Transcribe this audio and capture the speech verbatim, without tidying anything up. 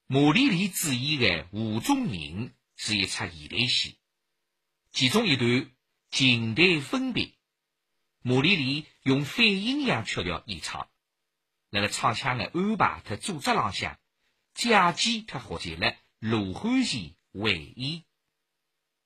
马丽丽主演的《湖中人》是一出现代戏，其中一段情代分别，马丽丽用反阴阳曲调演唱，那个唱腔的安排和组织浪向，借鉴和学习了罗汉前回忆。